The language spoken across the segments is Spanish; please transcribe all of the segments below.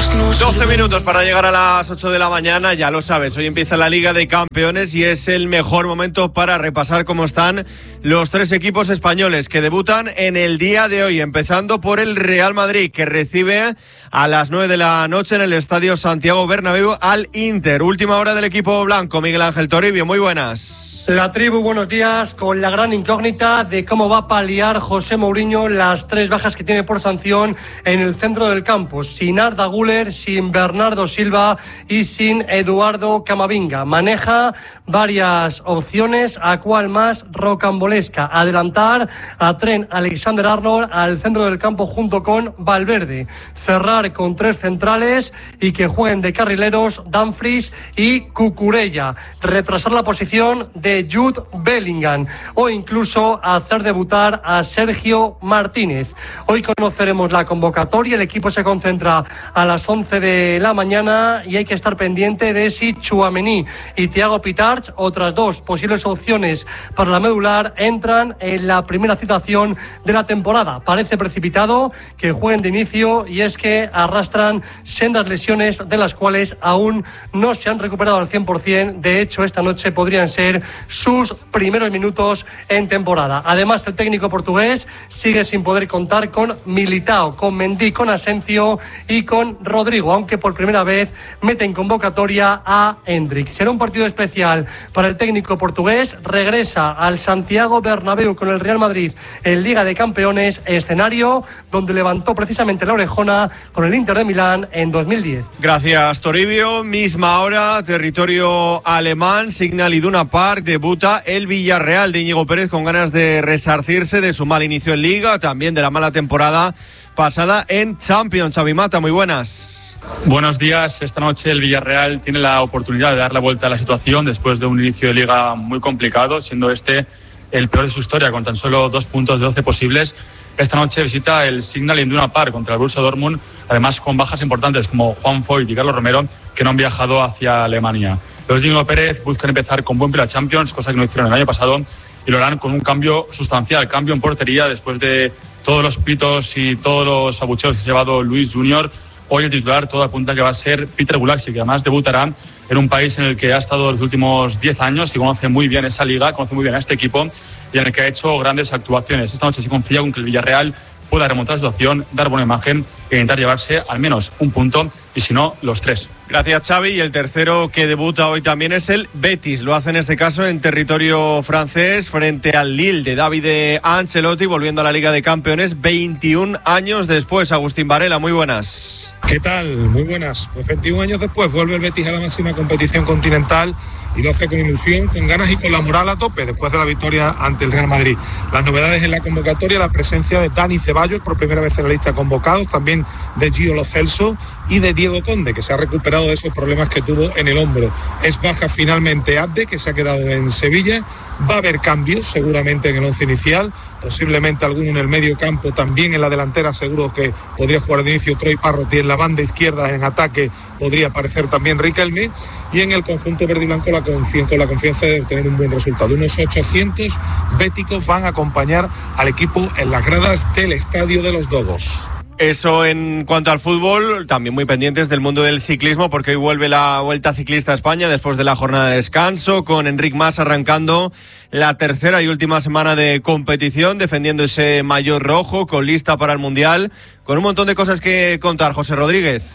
12 minutos para llegar a las 8 de la mañana, ya lo sabes, hoy empieza la Liga de Campeones y es el mejor momento para repasar cómo están los tres equipos españoles que debutan en el día de hoy, empezando por el Real Madrid, que recibe a las 9 de la noche en el Estadio Santiago Bernabéu al Inter. Última hora del equipo blanco, Miguel Ángel Toribio, muy buenas. La tribu, buenos días, con la gran incógnita de cómo va a paliar José Mourinho las tres bajas que tiene por sanción en el centro del campo, sin Arda Güler, sin Bernardo Silva y sin Eduardo Camavinga. Maneja varias opciones, a cuál más rocambolesca: adelantar a Trent Alexander-Arnold al centro del campo junto con Valverde, cerrar con tres centrales y que jueguen de carrileros Dumfries y Cucurella, retrasar la posición de Jude Bellingham o incluso hacer debutar a Sergio Martínez. Hoy conoceremos la convocatoria, el equipo se concentra a las 11 de la mañana y hay que estar pendiente de si Tchouaméni y Thiago Pitarch, otras dos posibles opciones para la medular, entran en la primera citación de la temporada. Parece precipitado que jueguen de inicio y es que arrastran sendas lesiones de las cuales aún no se han recuperado al 100%. De hecho, esta noche podrían ser sus primeros minutos en temporada. Además, el técnico portugués sigue sin poder contar con Militao, con Mendy, con Asensio y con Rodrigo, aunque por primera vez mete en convocatoria a Endrick. Será un partido especial para el técnico portugués. Regresa al Santiago Bernabéu con el Real Madrid en Liga de Campeones, escenario donde levantó precisamente la orejona con el Inter de Milán en 2010. Gracias, Toribio. Misma hora, territorio alemán, Signal Iduna Park, debuta el Villarreal de Íñigo Pérez con ganas de resarcirse de su mal inicio en Liga, también de la mala temporada pasada en Champions. Xavi Mata, muy buenas. Buenos días. Esta noche el Villarreal tiene la oportunidad de dar la vuelta a la situación después de un inicio de Liga muy complicado, siendo este el peor de su historia, con tan solo 2 puntos de 12 posibles. Esta noche visita el Signal Iduna Park contra el Borussia Dortmund, además con bajas importantes como Juan Foyth y Carlos Romero, que no han viajado hacia Alemania. Los de Íñigo Pérez buscan empezar con buen pie la Champions, cosa que no hicieron el año pasado, y lo harán con un cambio sustancial, cambio en portería después de todos los pitos y todos los abucheos que se ha llevado Luis Junior. Hoy el titular todo apunta que va a ser Peter Gulacsi, que además debutará en un país en el que ha estado los últimos 10 años y conoce muy bien esa liga, conoce muy bien a este equipo y en el que ha hecho grandes actuaciones. Esta noche se confía con que el Villarreal pueda remontar la situación, dar buena imagen e intentar llevarse al menos un punto y si no, los 3. Gracias, Xavi. Y el tercero que debuta hoy también es el Betis. Lo hace en este caso en territorio francés frente al Lille de Davide Ancelotti, volviendo a la Liga de Campeones 21 años después. Agustín Varela, muy buenas. ¿Qué tal? Muy buenas. Pues 21 años después vuelve el Betis a la máxima competición continental y lo hace con ilusión, con ganas y con la moral a tope después de la victoria ante el Real Madrid. Las novedades en la convocatoria: la presencia de Dani Ceballos por primera vez en la lista de convocados, también de Gio Lo Celso y de Diego Conde, que se ha recuperado de esos problemas que tuvo en el hombro. Es baja finalmente Abde, que se ha quedado en Sevilla. Va a haber cambios seguramente en el once inicial, posiblemente alguno en el medio campo, también en la delantera seguro que podría jugar de inicio Troy Parrott, y en la banda izquierda en ataque podría aparecer también Riquelme, y en el conjunto verde y blanco con la confianza de obtener un buen resultado. Unos 800 béticos van a acompañar al equipo en las gradas del Estadio de los Dogos. Eso en cuanto al fútbol, también muy pendientes del mundo del ciclismo, porque hoy vuelve la Vuelta Ciclista a España después de la jornada de descanso, con Enric Mas arrancando la tercera y última semana de competición, defendiendo ese maillot rojo, con lista para el Mundial, con un montón de cosas que contar. José Rodríguez.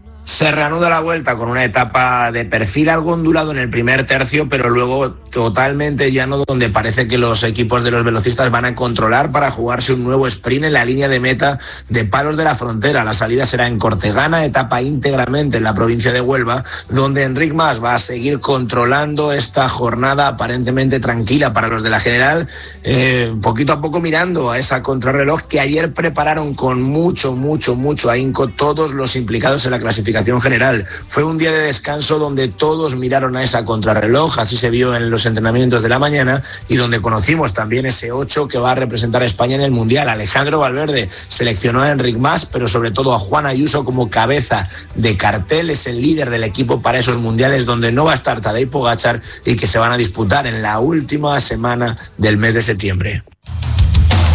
Se reanuda la Vuelta con una etapa de perfil algo ondulado en el primer tercio, pero luego totalmente llano, donde parece que los equipos de los velocistas van a controlar para jugarse un nuevo sprint en la línea de meta de Palos de la Frontera. La salida será en Cortegana, etapa íntegramente en la provincia de Huelva, donde Enric Mas va a seguir controlando esta jornada aparentemente tranquila para los de la General, poquito a poco mirando a esa contrarreloj que ayer prepararon con mucho ahínco todos los implicados en la clasificación general. Fue un día de descanso donde todos miraron a esa contrarreloj, así se vio en los entrenamientos de la mañana, y donde conocimos también ese 8 que va a representar a España en el Mundial. Alejandro Valverde seleccionó a Enric Mas, pero sobre todo a Juan Ayuso como cabeza de cartel. Es el líder del equipo para esos mundiales, donde no va a estar Tadej Pogačar y que se van a disputar en la última semana del mes de septiembre.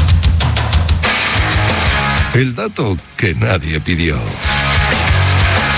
El dato que nadie pidió.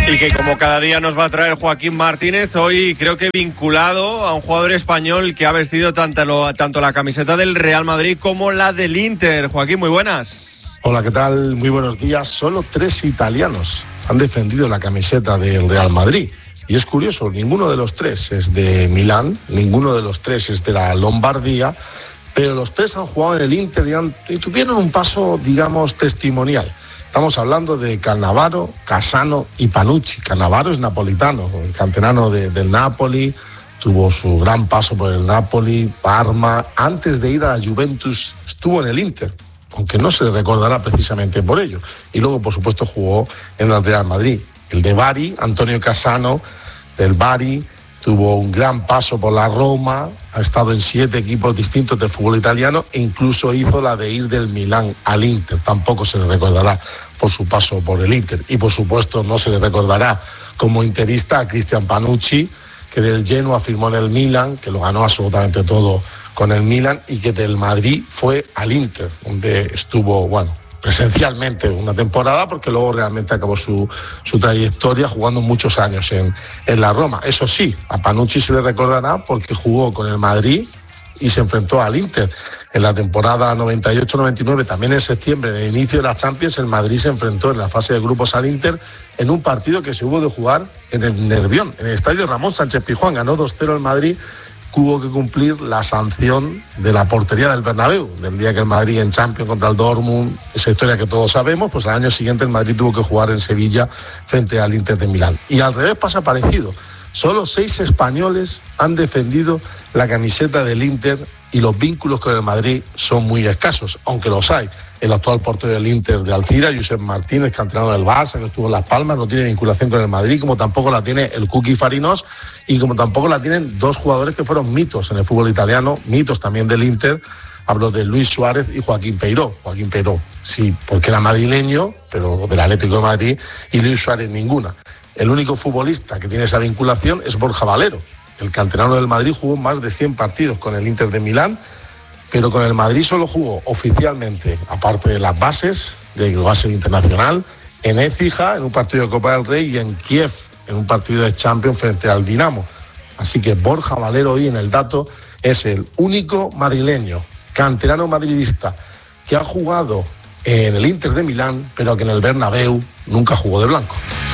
Y que como cada día nos va a traer Joaquín Martínez, hoy creo que vinculado a un jugador español que ha vestido tanto la camiseta del Real Madrid como la del Inter. Joaquín, muy buenas. Hola, ¿qué tal? Muy buenos días. Solo 3 italianos han defendido la camiseta del Real Madrid. Y es curioso, ninguno de los 3 es de Milán, ninguno de los 3 es de la Lombardía, pero los 3 han jugado en el Inter y tuvieron un paso, digamos, testimonial. Estamos hablando de Cannavaro, Cassano y Panucci. Cannavaro es napolitano, el canterano del Napoli, tuvo su gran paso por el Napoli, Parma. Antes de ir a la Juventus estuvo en el Inter, aunque no se le recordará precisamente por ello. Y luego, por supuesto, jugó en el Real Madrid. El de Bari, Antonio Cassano, del Bari, tuvo un gran paso por la Roma, ha estado en 7 equipos distintos de fútbol italiano e incluso hizo la de ir del Milán al Inter. Tampoco se le recordará por su paso por el Inter. Y por supuesto no se le recordará como interista a Cristian Panucci, que del Genoa firmó en el Milan, que lo ganó absolutamente todo con el Milan, y que del Madrid fue al Inter, donde estuvo, presencialmente una temporada, porque luego realmente acabó su trayectoria jugando muchos años en la Roma. Eso sí, a Panucci se le recordará porque jugó con el Madrid y se enfrentó al Inter. En la temporada 98-99, también en septiembre, en el inicio de la Champions, el Madrid se enfrentó en la fase de grupos al Inter en un partido que se hubo de jugar en el Nervión, en el estadio Ramón Sánchez Pizjuán. Ganó 2-0 el Madrid. Hubo que cumplir la sanción de la portería del Bernabéu, del día que el Madrid en Champions contra el Dortmund, esa historia que todos sabemos. Pues al año siguiente el Madrid tuvo que jugar en Sevilla frente al Inter de Milán. Y al revés pasa parecido. Solo 6 españoles han defendido la camiseta del Inter y los vínculos con el Madrid son muy escasos, aunque los hay. El actual portero del Inter de Alcira, Josep Martínez, que ha entrenado en el Barça, que estuvo en Las Palmas, no tiene vinculación con el Madrid, como tampoco la tiene el Cuqui Fariñós, y como tampoco la tienen 2 jugadores que fueron mitos en el fútbol italiano, mitos también del Inter. Hablo de Luis Suárez y Joaquín Peiró. Joaquín Peiró, sí, porque era madrileño, pero del Atlético de Madrid, y Luis Suárez ninguna. El único futbolista que tiene esa vinculación es Borja Valero. El canterano del Madrid jugó más de 100 partidos con el Inter de Milán, pero con el Madrid solo jugó oficialmente, aparte de las bases, de base internacional, en Écija, en un partido de Copa del Rey, y en Kiev, en un partido de Champions frente al Dinamo. Así que Borja Valero hoy en el dato es el único madrileño, canterano madridista, que ha jugado en el Inter de Milán, pero que en el Bernabéu nunca jugó de blanco.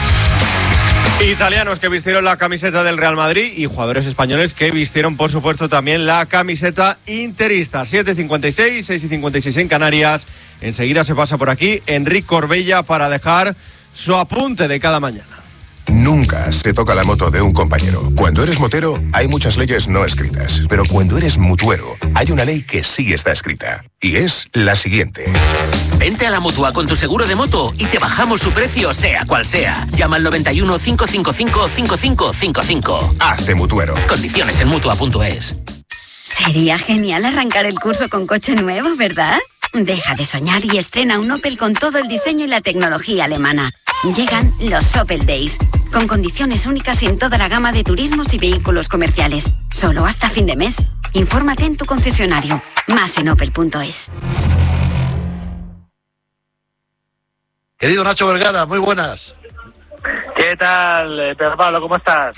Italianos que vistieron la camiseta del Real Madrid y jugadores españoles que vistieron, por supuesto, también la camiseta interista. 7:56, 6:56 en Canarias. Enseguida se pasa por aquí Enric Corbella para dejar su apunte de cada mañana. Nunca se toca la moto de un compañero. Cuando eres motero, hay muchas leyes no escritas. Pero cuando eres mutuero, hay una ley que sí está escrita. Y es la siguiente. Vente a la Mutua con tu seguro de moto y te bajamos su precio, sea cual sea. Llama al 91 555 5555. Hazte mutuero. Condiciones en Mutua.es. Sería genial arrancar el curso con coche nuevo, ¿verdad? Deja de soñar y estrena un Opel con todo el diseño y la tecnología alemana. Llegan los Opel Days, con condiciones únicas en toda la gama de turismos y vehículos comerciales. Solo hasta fin de mes. Infórmate en tu concesionario. Más en opel.es. Querido Nacho Vergara, muy buenas. ¿Qué tal, Pedro Pablo? ¿Cómo estás?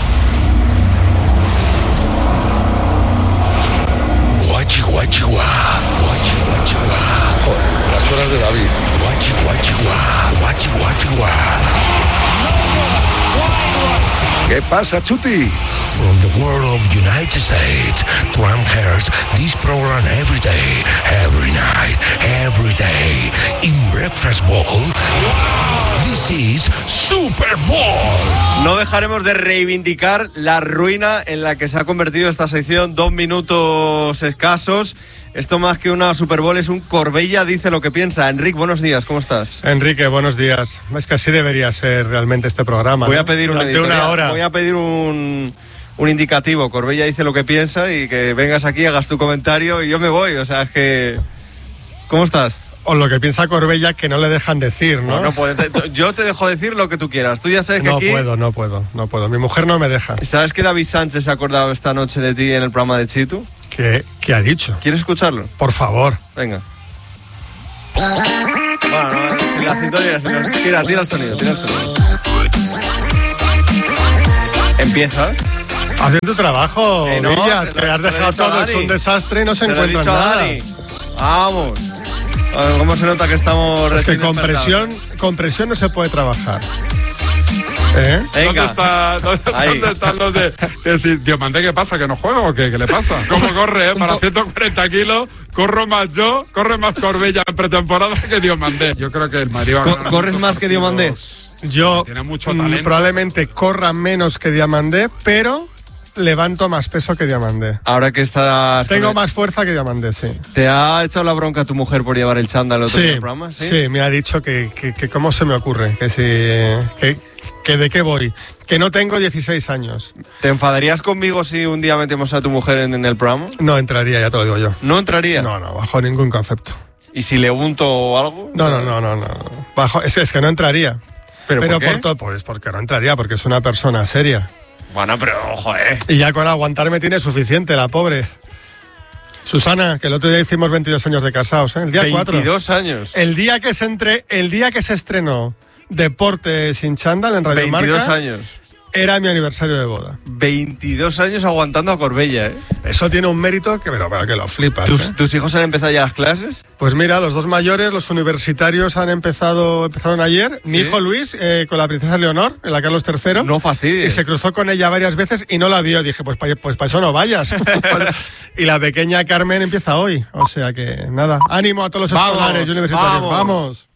Guachi, guachi, guá. Guachi, guachi, guá. Joder, las cosas de David. Guachi, guachi, guá. Guachi, guachi, guá. ¿Qué pasa, Chuti? From the world of United States, Trump hears this program every day, every night, every day. In Breakfast Bowl, this is Super Bowl. No dejaremos de reivindicar la ruina en la que se ha convertido esta sección. 2 minutos escasos. Esto más que una Super Bowl es un Corbella dice lo que piensa. Enric, buenos días, ¿cómo estás? Enrique, buenos días. Es que así debería ser realmente este programa. Voy a pedir una hora. Voy a pedir un indicativo. Corbella dice lo que piensa y que vengas aquí, hagas tu comentario y yo me voy. O sea, es que... ¿Cómo estás? O lo que piensa Corbella que no le dejan decir, ¿no? No puedes. Yo te dejo decir lo que tú quieras. Tú ya sabes que aquí... No puedo. Mi mujer no me deja. ¿Sabes que David Sánchez se ha acordado esta noche de ti en el programa de Chitu? ¿Qué ha dicho? ¿Quieres escucharlo? Por favor. Venga. Bueno, la sintonía. Tira el sonido. Empiezas. Haciendo tu trabajo, Que no, Villas, se que lo- has se lo he dejado dicho a todo, Dani. es un desastre y no se Te lo he encuentra dicho a nada. Dani. Vamos. A ver, ¿cómo se nota que estamos Es que recién con despertados? presión no se puede trabajar. Venga. ¿Dónde están los de decir, Diomandé, qué pasa? ¿Que no juega o qué? ¿Qué le pasa? ¿Cómo corre, Para 140 kilos, corro más yo, corre más Corbella en pretemporada que Diomandé. Yo creo que el Madrid va a ganar. ¿Corres más que Diomandé? Yo Tiene mucho talento. probablemente corra menos que Diamandé, pero levanto más peso que Diamandé. Ahora que estás... Tengo más fuerza que Diamandé, sí. ¿Te ha echado la bronca tu mujer por llevar el chándal otro día Sí, al programa? sí, me ha dicho que cómo se me ocurre, que de qué voy, que no tengo 16 años. ¿Te enfadarías conmigo si un día metemos a tu mujer en el programa? No entraría, ya te lo digo yo. ¿No entraría? No, bajo ningún concepto. ¿Y si le unto algo? No. Bajo, es que no entraría. ¿Pero por qué? por todo, pues porque no entraría, porque es una persona seria. Bueno, pero joder. Y ya con aguantarme tiene suficiente, la pobre. Susana, que el otro día hicimos 22 años de casados, ¿eh? El día 4. 22 años. El día que se estrenó Deporte sin chándal en Radio 22 Marca, años. era mi aniversario de boda. 22 años aguantando a Corbella, ¿eh? Eso tiene un mérito que, pero que lo flipas. ¿Tus hijos han empezado ya las clases? Pues mira, los dos mayores, los universitarios empezaron ayer. Mi ¿Sí? hijo Luis, con la princesa Leonor, en la Carlos III. No fastidies. Y se cruzó con ella varias veces y no la vio. Dije, pues para eso no vayas. Y la pequeña Carmen empieza hoy. O sea que nada, ánimo a todos los escolares y universitarios. ¡Vamos!